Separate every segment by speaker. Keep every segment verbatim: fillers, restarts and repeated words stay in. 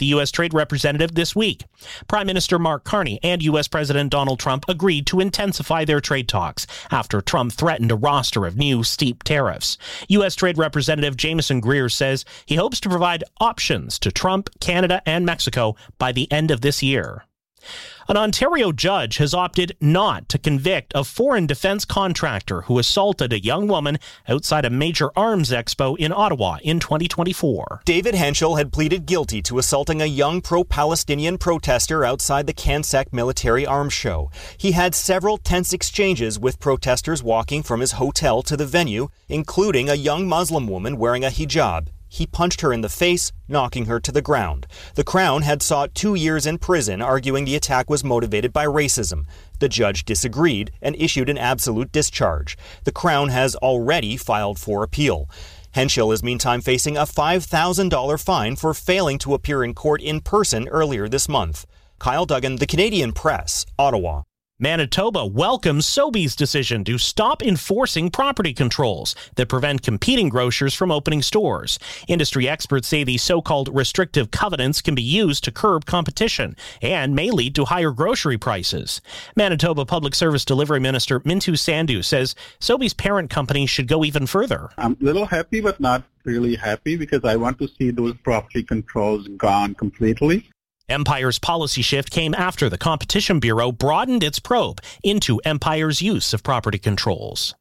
Speaker 1: the U S trade representative this week. Prime Minister Mark Carney and U S President Donald Trump agreed to intensify their trade talks after Trump threatened a roster of new steep tariffs. U S Trade Representative Jameson Greer says he hopes to provide options to Trump, Canada, and Mexico by the end of this year. An Ontario judge has opted not to convict a foreign defense contractor who assaulted a young woman outside a major arms expo in Ottawa in twenty twenty-four.
Speaker 2: David Henschel had pleaded guilty to assaulting a young pro-Palestinian protester outside the CanSec military arms show. He had several tense exchanges with protesters walking from his hotel to the venue, including a young Muslim woman wearing a hijab. He punched her in the face, knocking her to the ground. The Crown had sought two years in prison, arguing the attack was motivated by racism. The judge disagreed and issued an absolute discharge. The Crown has already filed for appeal. Henschel is meantime facing a five thousand dollars fine for failing to appear in court in person earlier this month. Kyle Duggan, The Canadian Press, Ottawa.
Speaker 1: Manitoba welcomes Sobeys' decision to stop enforcing property controls that prevent competing grocers from opening stores. Industry experts say these so-called restrictive covenants can be used to curb competition and may lead to higher grocery prices. Manitoba Public Service Delivery Minister Mintu Sandhu says Sobeys' parent company should go even further.
Speaker 3: I'm a little happy, but not really happy, because I want to see those property controls gone completely.
Speaker 1: Empire's policy shift came after the Competition Bureau broadened its probe into Empire's use of property controls.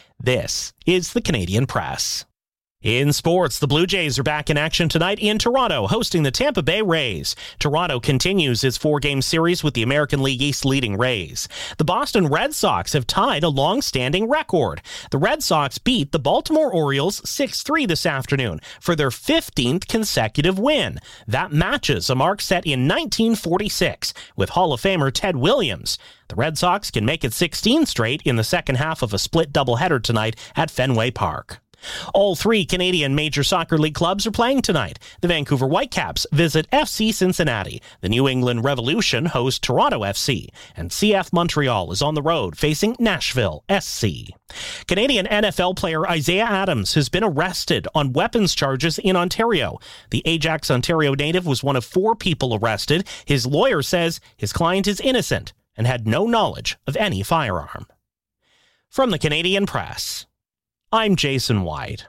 Speaker 1: This is the Canadian Press. In sports, the Blue Jays are back in action tonight in Toronto, hosting the Tampa Bay Rays. Toronto continues its four-game series with the American League East leading Rays. The Boston Red Sox have tied a long-standing record. The Red Sox beat the Baltimore Orioles six three this afternoon for their fifteenth consecutive win. That matches a mark set in nineteen forty-six with Hall of Famer Ted Williams. The Red Sox can make it sixteen straight in the second half of a split doubleheader tonight at Fenway Park. All three Canadian major soccer league clubs are playing tonight. The Vancouver Whitecaps visit F C Cincinnati. The New England Revolution host Toronto F C. And C F Montreal is on the road facing Nashville S C. Canadian N F L player Isaiah Adams has been arrested on weapons charges in Ontario. The Ajax, Ontario native was one of four people arrested. His lawyer says his client is innocent and had no knowledge of any firearm. From the Canadian Press, I'm Jason White.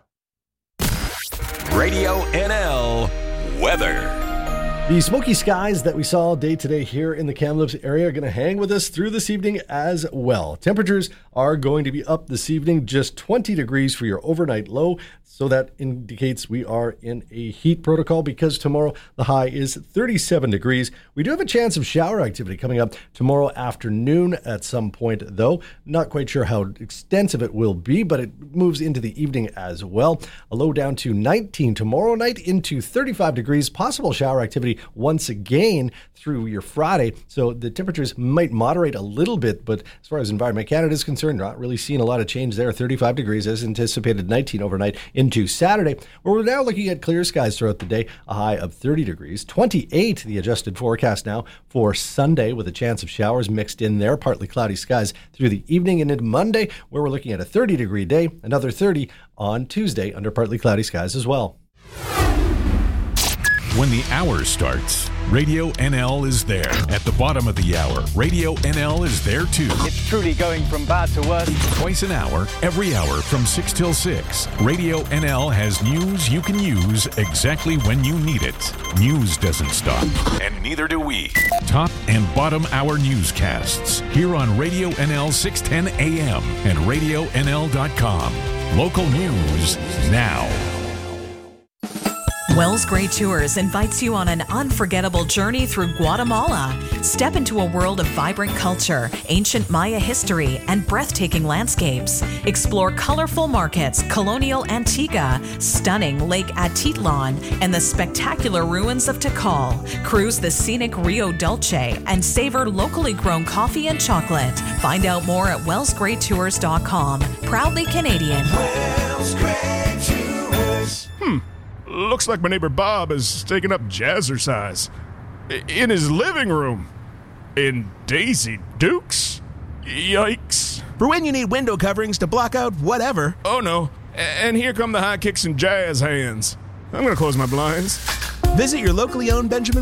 Speaker 4: Radio N L weather.
Speaker 5: The smoky skies that we saw day to day here in the Kamloops area are going to hang with us through this evening as well. Temperatures are going to be up this evening, just twenty degrees for your overnight low. So that indicates we are in a heat protocol, because tomorrow the high is thirty-seven degrees. We do have a chance of shower activity coming up tomorrow afternoon at some point, though. Not quite sure how extensive it will be, but it moves into the evening as well. A low down to nineteen tomorrow night, into thirty-five degrees. Possible shower activity once again through your Friday. So the temperatures might moderate a little bit, but as far as Environment Canada is concerned, not really seeing a lot of change there. thirty-five degrees as anticipated, nineteen overnight into Saturday, where we're now looking at clear skies throughout the day, a high of thirty degrees. twenty-eight, the adjusted forecast now for Sunday, with a chance of showers mixed in there, partly cloudy skies through the evening, and into Monday, where we're looking at a thirty degree day, another thirty on Tuesday under partly cloudy skies as well.
Speaker 4: When the hour starts, Radio N L is there. At the bottom of the hour, Radio N L is there too.
Speaker 6: It's truly going from bad to worse.
Speaker 4: Twice an hour, every hour from six till six. Radio N L has news you can use exactly when you need it. News doesn't stop, and neither do we. Top and bottom hour newscasts here on Radio N L six ten A M and radio N L dot com. Local news now.
Speaker 7: Wells Gray Tours invites you on an unforgettable journey through Guatemala. Step into a world of vibrant culture, ancient Maya history, and breathtaking landscapes. Explore colorful markets, colonial Antigua, stunning Lake Atitlan, and the spectacular ruins of Tikal. Cruise the scenic Rio Dulce and savor locally grown coffee and chocolate. Find out more at wells gray tours dot com. Proudly Canadian.
Speaker 8: Wells Gray Tours.
Speaker 9: Hmm. Looks like my neighbor Bob is taking up jazzercise. In his living room. In Daisy Dukes? Yikes.
Speaker 10: For when you need window coverings to block out whatever.
Speaker 9: Oh no. And here come the high kicks and jazz hands. I'm gonna close my blinds.
Speaker 10: Visit your locally owned Benjamin